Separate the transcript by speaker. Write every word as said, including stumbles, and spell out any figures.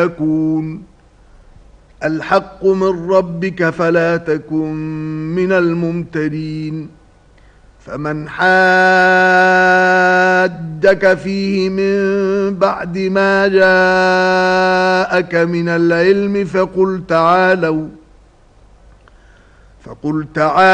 Speaker 1: يكون الحق من ربك فلا تكن من الممترين. فمن حادك فيه من بعد ما جاءك من العلم فقل تعالوا فقل تعالوا